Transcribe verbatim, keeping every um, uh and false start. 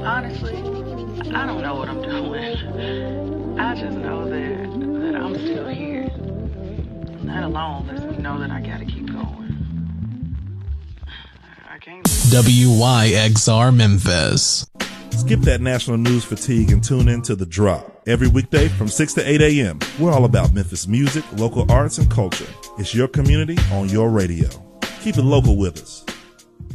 Honestly, I don't know what I'm doing. I just know that, that I'm still here. That alone lets me know that I gotta keep going. I can't. W Y X R Memphis. Skip that national news fatigue and tune in to The Drop. Every weekday from six to eight a.m. We're all about Memphis music, local arts, and culture. It's your community on your radio. Keep it local with us.